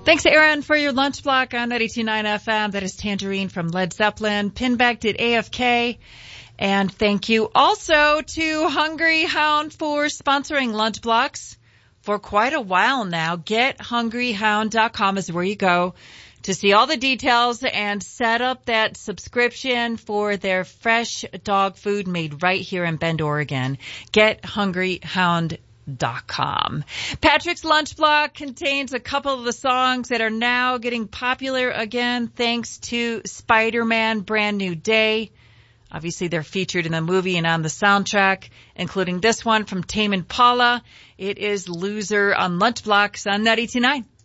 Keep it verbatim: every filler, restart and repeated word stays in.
Thanks, Aaron, for your lunch block on ninety-two point nine F M. That is Tangerine from Led Zeppelin. Pinback did A F K. And thank you also to Hungry Hound for sponsoring lunch blocks for quite a while now. get hungry hound dot com is where you go to see all the details and set up that subscription for their fresh dog food made right here in Bend, Oregon. get hungry hound dot com. Patrick's Lunch Block contains a couple of the songs that are now getting popular again thanks to Spider-Man Brand New Day. Obviously, they're featured in the movie and on the soundtrack, including this one from Tame Impala. It is Loser on Lunch Blocks on ninety-two point nine.